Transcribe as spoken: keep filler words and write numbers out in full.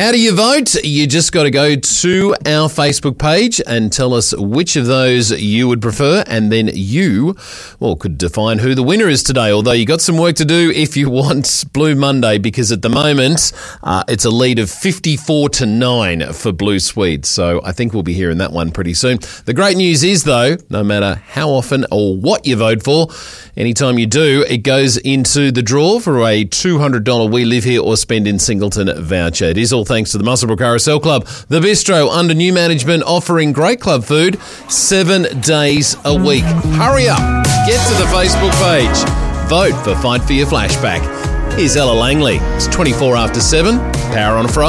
How do you vote? You just got to go to our Facebook page and tell us which of those you would prefer, and then you, well, could define who the winner is today, although you got some work to do if you want Blue Monday, because at the moment uh, it's a lead of fifty-four to nine for Blue Swedes, so I think we'll be hearing that one pretty soon. The great news is, though, no matter how often or what you vote for, anytime you do, it goes into the draw for a two hundred dollars We Live Here or Spend in Singleton voucher. It is all thanks to the Muswellbrook R S L Club, the bistro under new management, offering great club food seven days a week. Hurry up, get to the Facebook page, vote for Fight for Your Flashback. Here's Ella Langley. It's twenty-four after seven, Power on a Friday.